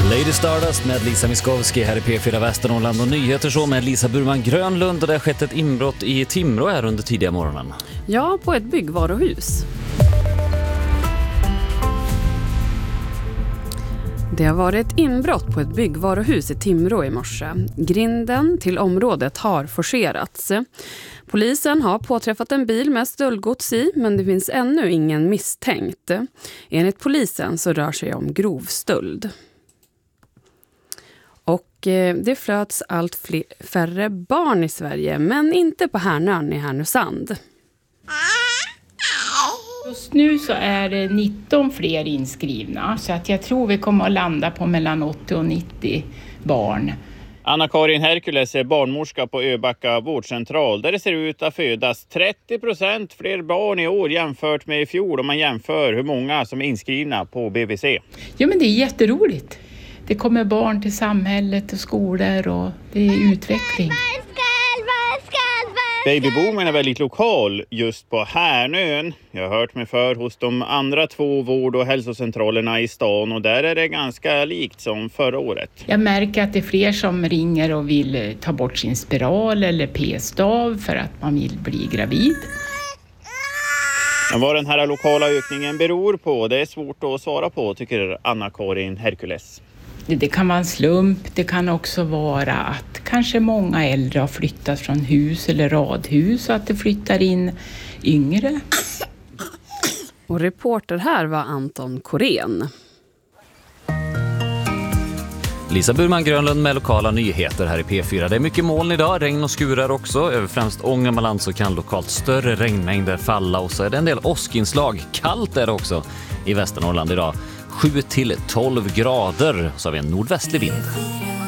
Lady Stardust med Lisa Miskovsky här i P4 Västernorrland och nyheter så med Lisa Burman Grönlund, och det har skett ett inbrott i Timrå här under tidiga morgonen. Ja, på ett byggvaruhus. Det har varit ett inbrott på ett byggvaruhus i Timrå i morse. Grinden till området har forcerats. Polisen har påträffat en bil med stöldgods i, men det finns ännu ingen misstänkt. Enligt polisen så rör sig om grov stöld. Och det föds allt färre barn i Sverige, men inte på Härnön i Härnösand. Just nu så är det 19 fler inskrivna, så att jag tror vi kommer att landa på mellan 80 och 90 barn. Anna-Karin Herkules är barnmorska på Öbacka vårdcentral, där det ser ut att födas 30% fler barn i år jämfört med i fjol om man jämför hur många som är inskrivna på BVC. Ja, men det är jätteroligt. Det kommer barn till samhället och skolor och det är utveckling. Babyboomen är väldigt lokal just på Härnön. Jag har hört mig för hos de andra 2 vård- och hälsocentralerna i stan, och där är det ganska likt som förra året. Jag märker att det är fler som ringer och vill ta bort sin spiral eller p-stav för att man vill bli gravid. Men vad den här lokala ökningen beror på, det är svårt att svara på, tycker Anna-Karin Herkules. Det kan vara en slump, det kan också vara att kanske många äldre har flyttat från hus eller radhus och att det flyttar in yngre. Och reporter här var Anton Korén. Lisa Burman Grönlund med lokala nyheter här i P4. Det är mycket moln idag, regn och skurar också. Över främst Ångermanland så kan lokalt större regnmängder falla, och så är det en del åskinslag. Kallt är det också i Västernorrland idag. 7 till 12 grader, så har vi en nordvästlig vind.